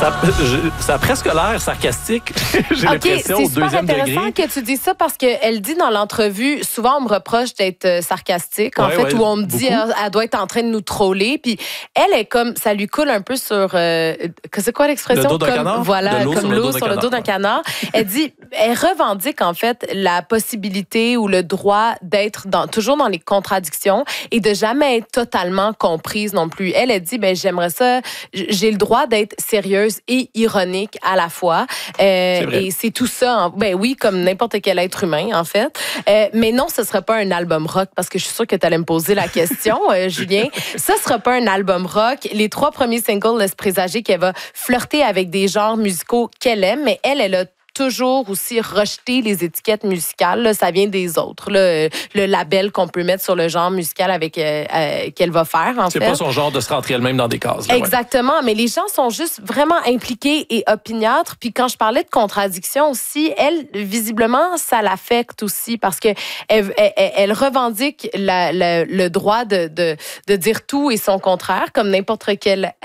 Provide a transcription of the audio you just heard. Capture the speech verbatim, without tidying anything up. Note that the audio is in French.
Ça, je, ça a presque l'air sarcastique, j'ai OK, l'impression, au c'est super deuxième intéressant degré. que tu dis ça parce qu'elle dit dans l'entrevue, souvent on me reproche d'être euh, sarcastique, en Ouais, fait, ouais, où on me dit beaucoup. elle, elle doit être en train de nous troller. Puis elle est comme, ça lui coule un peu sur, euh, que c'est quoi l'expression? Le dos d'un Comme, canard? voilà, De l'eau comme sur le l'eau dos d'un sur le dos d'un canard. canard. Elle dit, elle revendique en fait la possibilité ou le droit d'être dans, toujours dans les contradictions et de jamais être totalement comprise non plus. Elle, elle dit, ben j'aimerais ça, j'ai le droit d'être sérieuse et ironique à la fois. Euh, C'est vrai. et c'est tout ça. En, ben oui, comme n'importe quel être humain, en fait. Euh, mais non, ce serait pas un album rock parce que je suis sûre que tu allais me poser la question, euh, Julien. Ça sera pas un album rock. Les trois premiers singles laissent présager qu'elle va flirter avec des genres musicaux qu'elle aime, mais elle, elle a toujours aussi rejeté les étiquettes musicales. Là, ça vient des autres. Là, le label qu'on peut mettre sur le genre musical avec euh, euh, qu'elle va faire, en C'est fait. pas son genre de se rentrer elle-même dans des cases. Là, ouais. Exactement, mais les gens sont juste vraiment impliqués et opiniâtres. Puis quand je parlais de contradiction aussi, elle, visiblement, ça l'affecte aussi parce que elle, elle, elle revendique la, la, le droit de, de, de dire tout et son contraire, comme n'importe quel